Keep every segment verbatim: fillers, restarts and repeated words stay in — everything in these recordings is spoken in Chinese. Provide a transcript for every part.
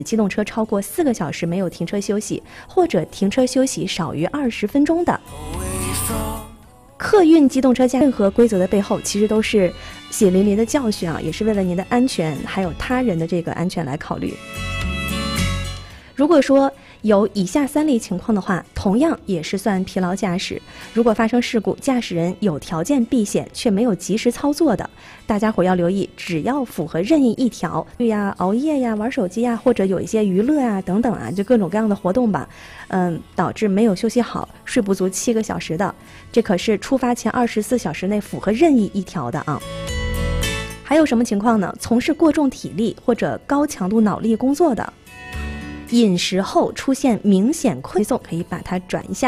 机动车超过四个小时没有停车休息，或者停车休息少于二十分钟的。客运机动车驾驶任何规则的背后，其实都是血淋淋的教训啊，也是为了您的安全还有他人的这个安全来考虑。如果说有以下三类情况的话，同样也是算疲劳驾驶。如果发生事故，驾驶人有条件避险却没有及时操作的，大家伙要留意，只要符合任意一条，对呀，熬夜呀、玩手机呀，或者有一些娱乐呀等等啊，就各种各样的活动吧，嗯，导致没有休息好，睡不足七个小时的，这可是出发前二十四小时内符合任意一条的啊。还有什么情况呢？从事过重体力或者高强度脑力工作的。饮食后出现明显困送，可以把它转一下。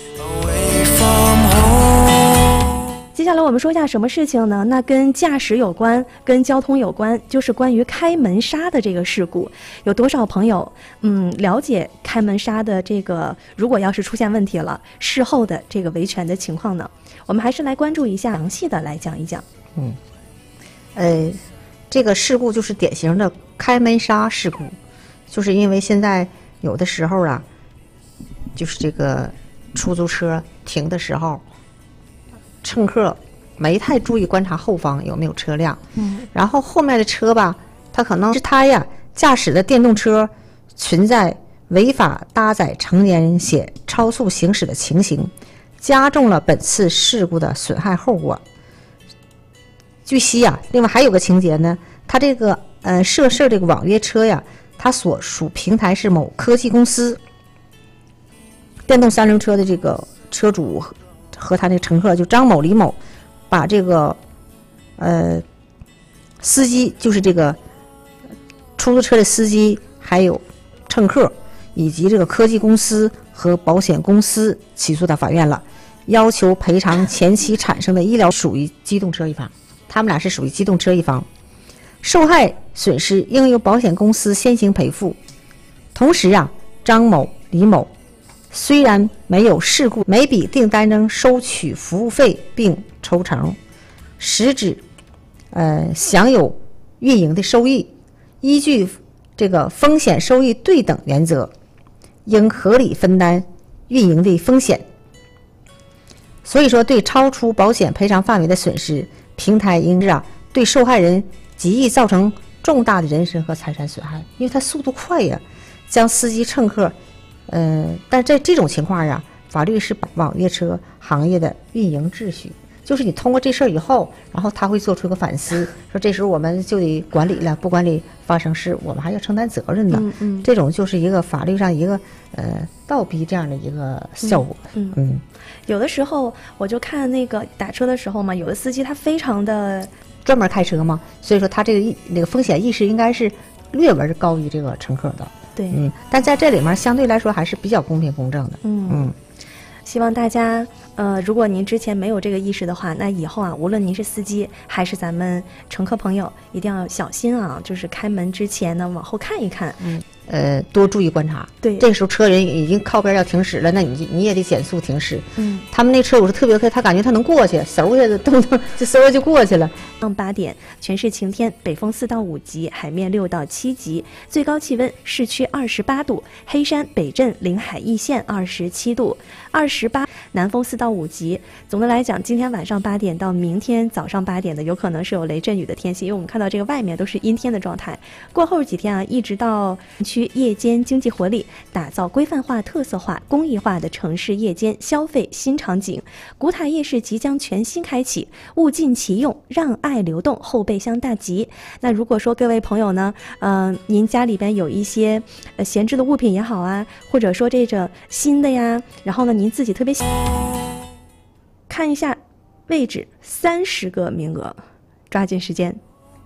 接下来我们说一下什么事情呢？那跟驾驶有关，跟交通有关，就是关于开门刹的这个事故。有多少朋友嗯了解开门刹的这个，如果要是出现问题了，事后的这个维权的情况呢？我们还是来关注一下，详细的来讲一讲。 嗯，呃，这个事故就是典型的开门刹事故。就是因为现在有的时候啊，就是这个出租车停的时候，乘客没太注意观察后方有没有车辆，嗯，然后后面的车吧，他可能是他呀驾驶的电动车存在违法搭载成年人且超速行驶的情形，加重了本次事故的损害后果。据悉啊，另外还有个情节呢，他这个呃涉事这个网约车呀。它所属平台是某科技公司，电动三轮车的这个车主和他那乘客就张某、李某，把这个呃司机，就是这个出租车的司机，还有乘客以及这个科技公司和保险公司起诉到法院了，要求赔偿前期产生的医疗，属于机动车一方，他们俩是属于机动车一方。受害损失应由保险公司先行赔付。同时啊，张某、李某虽然没有事故，每笔订单中收取服务费并抽成，实质呃享有运营的收益。依据这个风险收益对等原则，应合理分担运营的风险。所以说，对超出保险赔偿范围的损失，平台应啊对受害人极易造成重大的人身和财产损害，因为它速度快呀，将司机乘客，呃，但在这种情况啊，法律是网约车行业的运营秩序，就是你通过这事儿以后，然后他会做出一个反思，说这时候我们就得管理了，不管理发生事，我们还要承担责任的。嗯嗯，这种就是一个法律上一个呃倒逼这样的一个效果。嗯 嗯, 嗯， 有的时候我就看那个打车的时候嘛，有的司机他非常的。 专门开车嘛，所以说他这个意那个风险意识应该是略微高于这个乘客的。 对， 嗯，但在这里面相对来说还是比较公平公正的。 嗯嗯，希望大家呃，如果您之前没有这个意识的话，那以后啊，无论您是司机还是咱们乘客朋友，一定要小心啊，就是开门之前呢，往后看一看。 嗯。呃，多注意观察。 对， 这个时候车人已经靠边要停驶了，那你你也得减速停驶。 嗯， 他们那车主是特别快，他感觉他能过去，嗖一下子动动就嗖就过去了。 上八点，全市晴天，北风四到五级，海面六到七级，最高气温市区二十八度，黑山、北镇、临海一线二十七度，二十八，南风四到五级。总的来讲，今天晚上八点到明天早上八点的，有可能是有雷阵雨的天气，因为我们看到这个外面都是阴天的状态。过后几天啊，一直到区夜间经济活力，打造规范化、特色化、公益化的城市夜间消费新场景。古塔夜市即将全新开启，物尽其用，让爱流动，后备箱大吉。那如果说各位朋友呢，嗯、呃，您家里边有一些呃闲置的物品也好啊，或者说这个新的呀，然后呢您自己特别喜看一下位置，三十个名额，抓紧时间。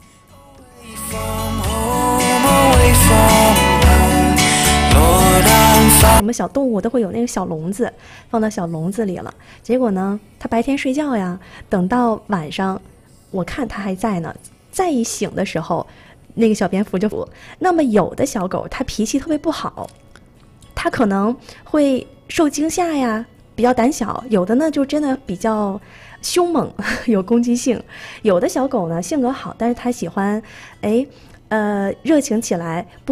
我们小动物都会有那个小笼子，放到小笼子里了。结果呢，它白天睡觉呀，等到晚上，我看它还在呢。再一醒的时候，那个小蝙蝠就死。那么有的小狗它脾气特别不好，它可能会受惊吓呀，比较胆小；有的呢就真的比较凶猛，有攻击性；有的小狗呢性格好，但是它喜欢，哎，呃，热情起来不。